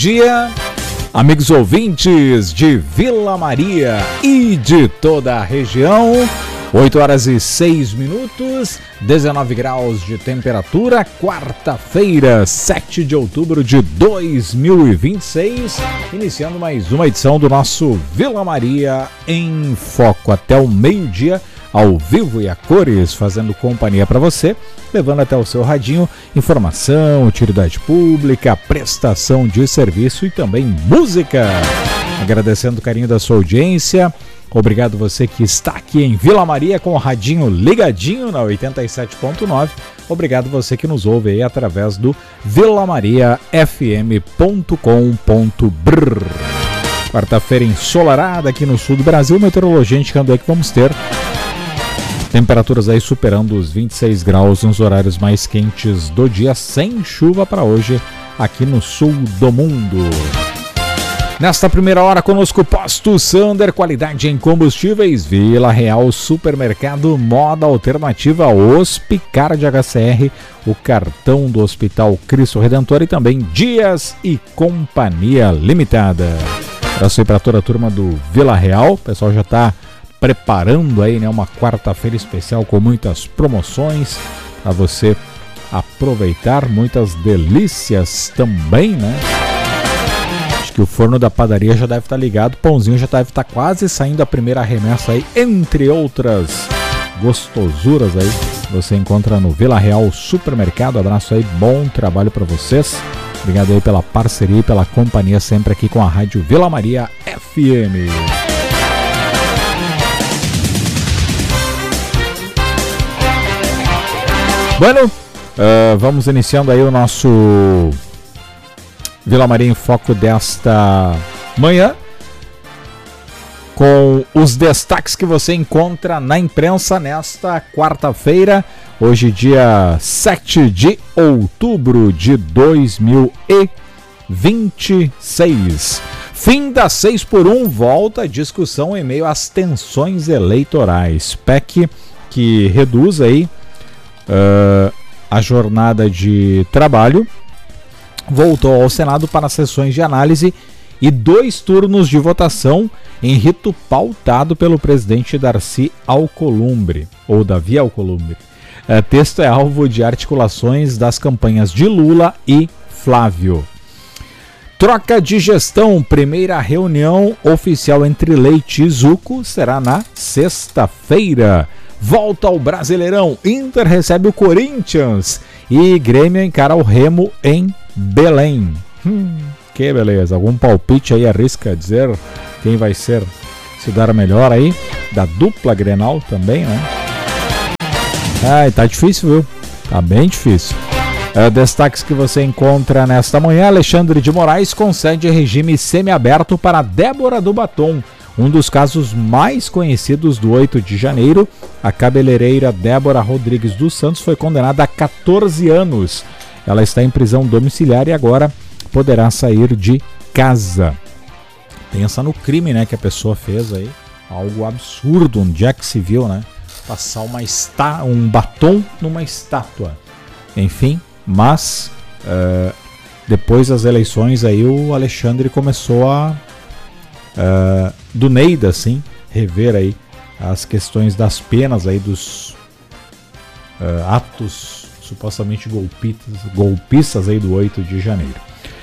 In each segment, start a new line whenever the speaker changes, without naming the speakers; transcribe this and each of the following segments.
dia, amigos ouvintes de Vila Maria e de toda a região. 8 horas e 6 minutos, 19 graus de temperatura, quarta-feira, 7 de outubro de 2026, iniciando mais uma edição do nosso Vila Maria em Foco, até o meio-dia, ao vivo e a cores, fazendo companhia para você, levando até o seu radinho informação, utilidade pública, prestação de serviço e também música. Agradecendo o carinho da sua audiência. Obrigado você que está aqui em Vila Maria com o radinho ligadinho na 87.9. Obrigado você que nos ouve aí através do vilamariafm.com.br. Quarta-feira ensolarada aqui no sul do Brasil. Meteorologia indicando aí que vamos ter temperaturas aí superando os 26 graus nos horários mais quentes do dia, sem chuva para hoje aqui no sul do mundo. Nesta primeira hora conosco Posto Sander, qualidade em combustíveis, Vila Real Supermercado, moda alternativa, Hospicar de HCR, o cartão do Hospital Cristo Redentor e também Dias e Companhia Limitada. Abraço aí para toda a turma do Vila Real, o pessoal já está preparando aí, né, uma quarta-feira especial com muitas promoções para você aproveitar, muitas delícias também, né? Que o forno da padaria já deve estar ligado, o pãozinho já deve estar quase saindo a primeira remessa aí, entre outras gostosuras aí, você encontra no Vila Real Supermercado. Abraço aí, bom trabalho para vocês, obrigado aí pela parceria e pela companhia sempre aqui com a Rádio Vila Maria FM. Bueno, vamos iniciando aí o nosso Vila Maria em Foco desta manhã, com os destaques que você encontra na imprensa nesta quarta-feira, hoje dia 7 de outubro de 2026. Fim da 6x1, volta a discussão em meio às tensões eleitorais. PEC que reduz aí a jornada de trabalho voltou ao Senado para sessões de análise e 2 turnos de votação em rito pautado pelo presidente Davi Alcolumbre. Texto é alvo de articulações das campanhas de Lula e Flávio. Troca de gestão, primeira reunião oficial entre Leite e Zucco será na sexta-feira. Volta ao Brasileirão, Inter recebe o Corinthians e Grêmio encara o Remo em Belém. Que beleza. Algum palpite aí, arrisca dizer quem vai se dar melhor aí? Da dupla Grenal também, né? Tá difícil, viu? Tá bem difícil. Destaques que você encontra nesta manhã: Alexandre de Moraes concede regime semiaberto para Débora do Batom. Um dos casos mais conhecidos do 8 de janeiro, a cabeleireira Débora Rodrigues dos Santos foi condenada a 14 anos. Ela está em prisão domiciliar e agora poderá sair de casa. Pensa no crime, né, que a pessoa fez aí. Algo absurdo, onde é que se viu, né? Passar um batom numa estátua. Enfim, mas depois das eleições aí o Alexandre começou a do Neida, assim, rever aí as questões das penas aí dos atos supostamente golpistas aí do 8 de janeiro.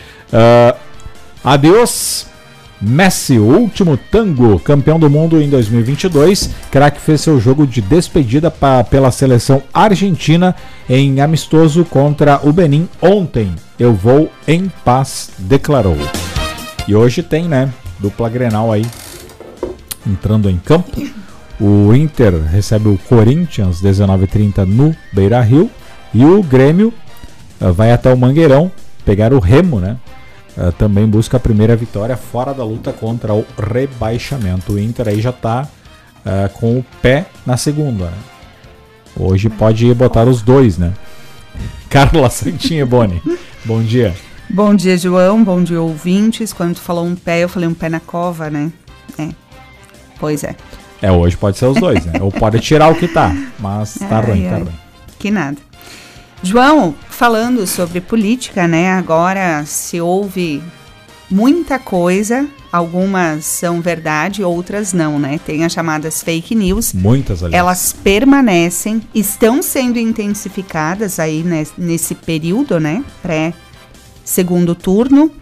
Adeus Messi, o último tango, campeão do mundo em 2022. Craque fez seu jogo de despedida pela seleção argentina em amistoso contra o Benin ontem. Eu vou em paz, declarou. E hoje tem, né, dupla Grenal aí entrando em campo. O Inter recebe o Corinthians 19h30 no Beira-Rio e o Grêmio vai até o Mangueirão pegar o Remo, né? Também busca a primeira vitória fora da luta contra o rebaixamento. O Inter aí já está com o pé na segunda, né? Hoje pode botar os dois, né? Carla Santineboni, bom dia.
Bom dia, João, bom dia, ouvintes. Quando tu falou um pé, eu falei um pé na cova, né? Pois é.
Hoje pode ser os dois, né? Ou pode tirar o que tá, mas tá ruim.
Que nada. João, falando sobre política, né? Agora se ouve muita coisa, algumas são verdade, outras não, né? Tem as chamadas fake news.
Muitas, aliás.
Elas permanecem, estão sendo intensificadas aí nesse período, né? Pré-segundo turno.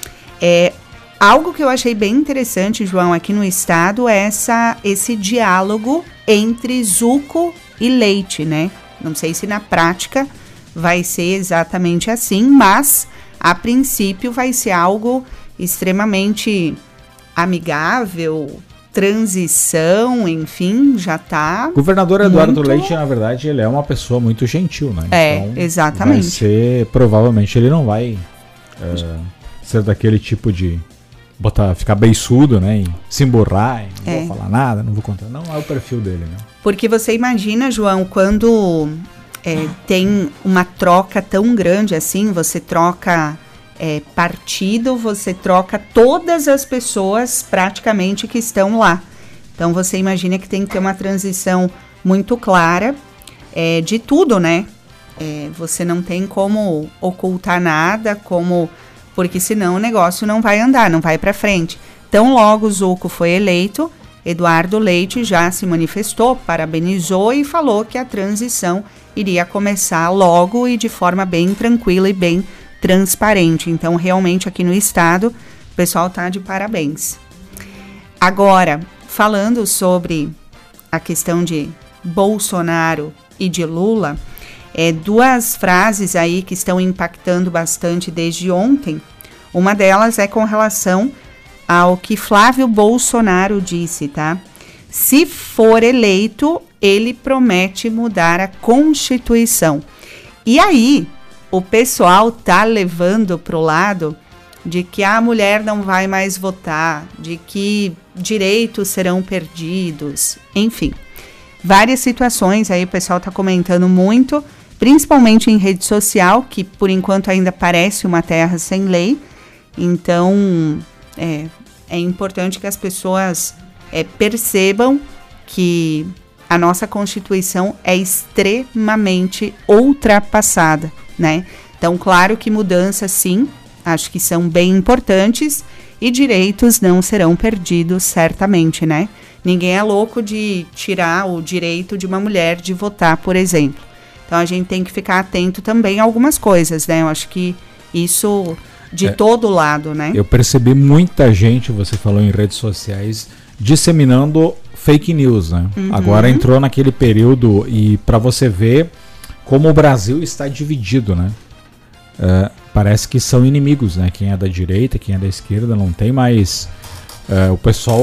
Algo que eu achei bem interessante, João, aqui no estado é esse diálogo entre Zucco e Leite, né? Não sei se na prática vai ser exatamente assim, mas a princípio vai ser algo extremamente amigável, transição, enfim, já tá.
O governador Eduardo Leite, na verdade, ele é uma pessoa muito gentil, né?
Então, exatamente.
Provavelmente ele não vai ser daquele tipo de ficar beiçudo, né? E se emborrar, não vou falar nada, não vou contar. Não é o perfil dele, né?
Porque você imagina, João, quando tem uma troca tão grande assim, você troca partido, você troca todas as pessoas praticamente que estão lá. Então você imagina que tem que ter uma transição muito clara de tudo, né? Você não tem como ocultar nada, porque senão o negócio não vai andar, não vai para frente. Então logo o Zucco foi eleito, Eduardo Leite já se manifestou, parabenizou e falou que a transição iria começar logo e de forma bem tranquila e bem transparente. Então, realmente, aqui no estado, o pessoal está de parabéns. Agora, falando sobre a questão de Bolsonaro e de Lula, duas frases aí que estão impactando bastante desde ontem. Uma delas é com relação ao que Flávio Bolsonaro disse, tá? Se for eleito, ele promete mudar a Constituição. E aí, o pessoal tá levando pro lado de que a mulher não vai mais votar, de que direitos serão perdidos, enfim. Várias situações aí o pessoal tá comentando muito, principalmente em rede social, que por enquanto ainda parece uma terra sem lei. Então, é importante que as pessoas percebam que a nossa Constituição é extremamente ultrapassada, né? Então, claro que mudanças, sim, acho que são bem importantes e direitos não serão perdidos, certamente, né? Ninguém é louco de tirar o direito de uma mulher de votar, por exemplo. Então, a gente tem que ficar atento também a algumas coisas, né? Eu acho que isso de todo lado, né? Eu
percebi muita gente, você falou em redes sociais, disseminando fake news, né? Uhum. Agora entrou naquele período e para você ver como o Brasil está dividido, né? Parece que são inimigos, né? Quem é da direita, quem é da esquerda, não tem mais... o pessoal...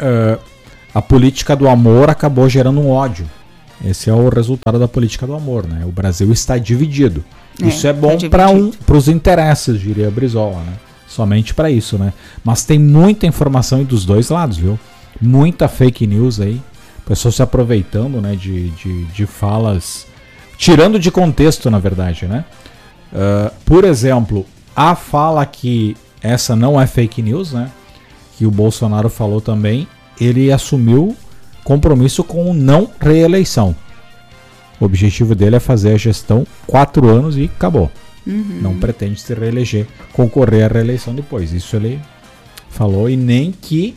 a política do amor acabou gerando um ódio. Esse é o resultado da política do amor, né? O Brasil está dividido. Isso é bom para os interesses, diria a Brizola, né? Somente para isso, né? Mas tem muita informação dos dois lados, viu? Muita fake news aí. Pessoas se aproveitando, né? De falas... Tirando de contexto, na verdade, né? Por exemplo, a fala que essa não é fake news, né? Que o Bolsonaro falou também, ele assumiu compromisso com não reeleição. O objetivo dele é fazer a gestão 4 anos e acabou. Uhum. Não pretende se reeleger, concorrer à reeleição depois. Isso ele falou, e nem que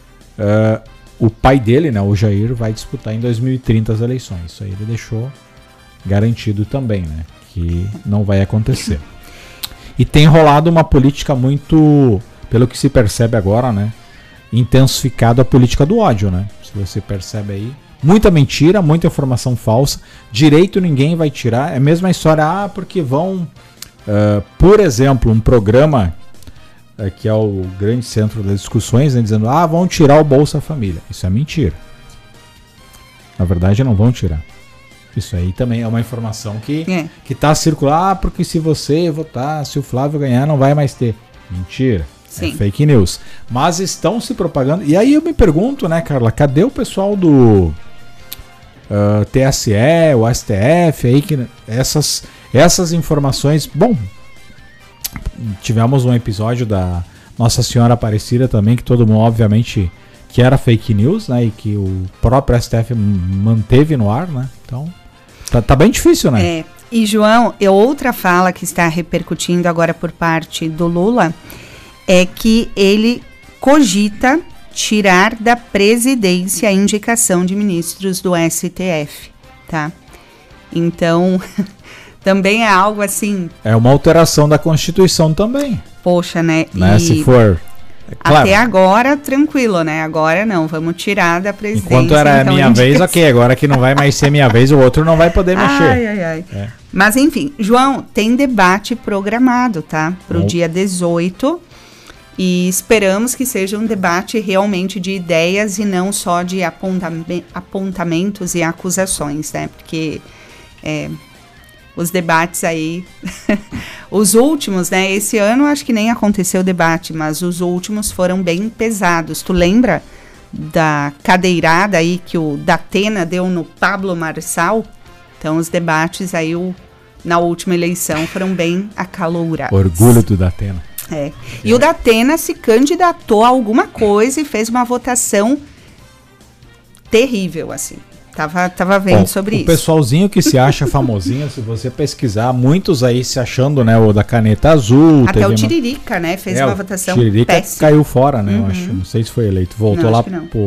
o pai dele, né, o Jair, vai disputar em 2030 as eleições. Isso aí ele deixou garantido também, né, que não vai acontecer. E tem rolado uma política muito, pelo que se percebe agora, né, intensificado a política do ódio, né? Se você percebe aí, muita mentira, muita informação falsa, direito ninguém vai tirar, é a mesma história, porque vão, por exemplo, um programa que é o grande centro das discussões, né, dizendo, vão tirar o Bolsa Família. Isso é mentira. Na verdade, não vão tirar. Isso aí também é uma informação que está circulando, porque se você votar, se o Flávio ganhar, não vai mais ter. Mentira. Sim. É fake news. Mas estão se propagando. E aí eu me pergunto, né, Carla, cadê o pessoal do TSE, o STF, aí, que essas informações... Bom, tivemos um episódio da Nossa Senhora Aparecida também, que todo mundo, obviamente, que era fake news, né, e que o próprio STF manteve no ar, né? Então, tá bem difícil, né? E,
João, outra fala que está repercutindo agora por parte do Lula é que ele cogita tirar da presidência a indicação de ministros do STF, tá? Então, também é algo assim...
É uma alteração da Constituição também.
Poxa, né?
Se for...
Claro. Até agora, tranquilo, né? Agora não, vamos tirar da presidência.
Enquanto era então, minha vez, ok. Agora que não vai mais ser minha vez, o outro não vai poder mexer.
Ai. Mas enfim, João, tem debate programado, tá? Para o dia 18. E esperamos que seja um debate realmente de ideias e não só de apontamentos e acusações, né? Porque os debates aí, os últimos, né? Esse ano acho que nem aconteceu debate, mas os últimos foram bem pesados. Tu lembra da cadeirada aí que o Datena deu no Pablo Marçal? Então os debates aí na última eleição foram bem acalorados.
Orgulho do Datena.
E o Datena se candidatou a alguma coisa e fez uma votação terrível, assim. Tava vendo sobre isso.
O pessoalzinho que se acha famosinho, se você pesquisar, muitos aí se achando, né, o da caneta azul.
Até o Tiririca, né, fez uma votação
Tiririca
péssima.
Caiu fora, né, eu acho. Não sei se foi eleito. Voltou lá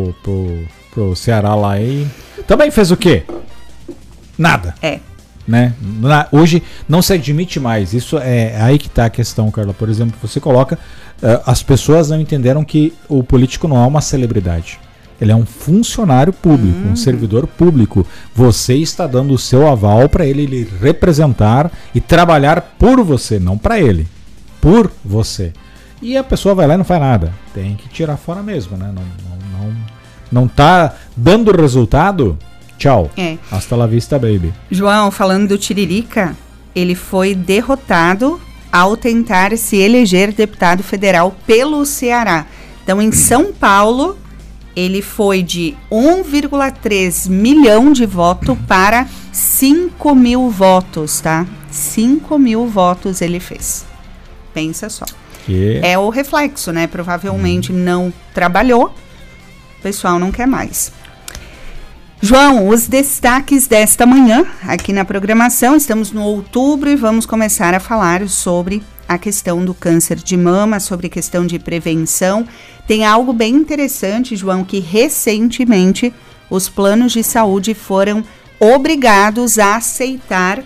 pro Ceará lá e... Também fez o quê? Nada. Né? Hoje não se admite mais. Isso é aí que está a questão, Carla. Por exemplo, você coloca... as pessoas não entenderam que o político não é uma celebridade. Ele é um funcionário público, um servidor público. Você está dando o seu aval para ele lhe representar e trabalhar por você, não para ele. Por você. E a pessoa vai lá e não faz nada. Tem que tirar fora mesmo, né? Não tá dando resultado... Tchau. Hasta la vista, baby.
João, falando do Tiririca, ele foi derrotado ao tentar se eleger deputado federal pelo Ceará. Então, em São Paulo, ele foi de 1,3 milhão de votos para 5 mil votos, tá? 5 mil votos ele fez. Pensa só. É o reflexo, né? Provavelmente não trabalhou, o pessoal não quer mais. João, os destaques desta manhã aqui na programação, estamos no outubro e vamos começar a falar sobre a questão do câncer de mama, sobre a questão de prevenção. Tem algo bem interessante, João, que recentemente os planos de saúde foram obrigados a aceitar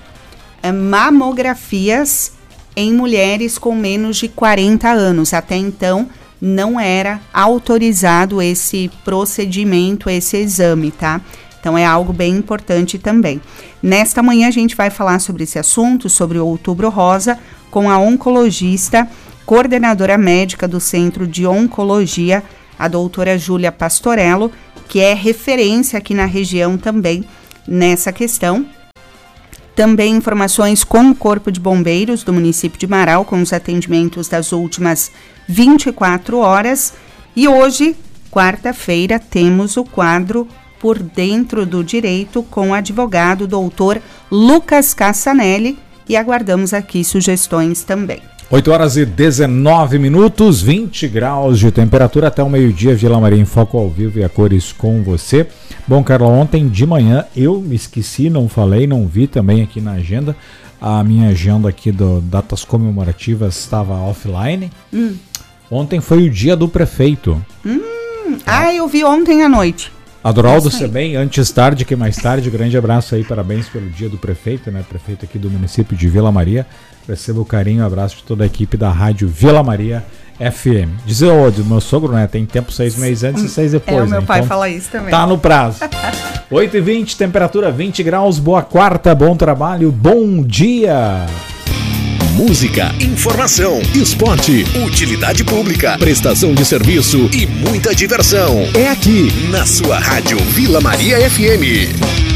mamografias em mulheres com menos de 40 anos. Até então, não era autorizado esse procedimento, esse exame, tá? Então, é algo bem importante também. Nesta manhã, a gente vai falar sobre esse assunto, sobre o Outubro Rosa, com a oncologista, coordenadora médica do Centro de Oncologia, a doutora Júlia Pastorello, que é referência aqui na região também nessa questão. Também informações com o Corpo de Bombeiros do município de Marau, com os atendimentos das últimas 24 horas. E hoje, quarta-feira, temos o quadro Por Dentro do Direito com o advogado doutor Lucas Cassanelli e aguardamos aqui sugestões também.
8 horas e 19 minutos, 20 graus de temperatura até o meio-dia, Vila Maria em Foco ao vivo e a cores com você. Bom, Carla, ontem de manhã eu me esqueci, não falei, não vi também aqui na agenda. A minha agenda aqui do datas comemorativas estava offline. Ontem foi o dia do prefeito.
Eu vi ontem à noite.
Adoraldo Sebem, antes tarde que mais tarde, grande abraço aí, parabéns pelo dia do prefeito, né? Prefeito aqui do município de Vila Maria. Receba o carinho e abraço de toda a equipe da rádio Vila Maria FM. Dizer do meu sogro, né? Tem tempo 6 meses antes e 6 depois.
O meu
né?
pai
então,
fala isso também.
Tá no prazo. 8h20, temperatura 20 graus, boa quarta, bom trabalho, bom dia!
Música, informação, esporte, utilidade pública, prestação de serviço e muita diversão. É aqui, na sua rádio Vila Maria FM.